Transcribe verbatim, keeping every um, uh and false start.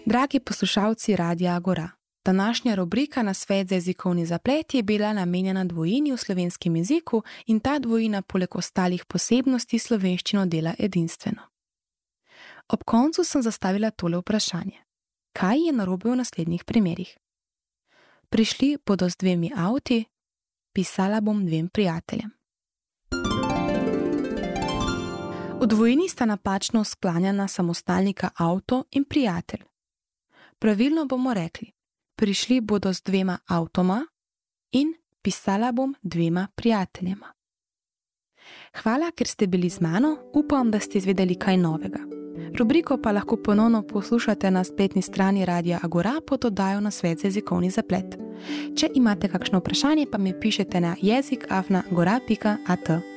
Dragi poslušalci Radia Agora, današnja rubrika na svet za jezikovni zaplet je bila namenjena dvojini v slovenskem jeziku in ta dvojina poleg ostalih posebnosti slovenščino dela edinstveno. Ob koncu sem zastavila tole vprašanje. Kaj je narobe v naslednjih primerih? Prišli bodo z dvemi avti, pisala bom dvem prijateljem. V dvojini sta napačno sklanjana samostalnika avto in prijatelj. Pravilno bomo rekli, prišli bodo z dvema avtoma in pisala bom dvema prijateljema. Hvala, ker ste bili z mano, upam, da ste izvedeli kaj novega. Rubriko pa lahko ponovno poslušate na spletni strani Radia Agora pod oddajo na svet za jezikovni zaplet. Če imate kakšno vprašanje, pa mi pišete na jezik afna agora pika at.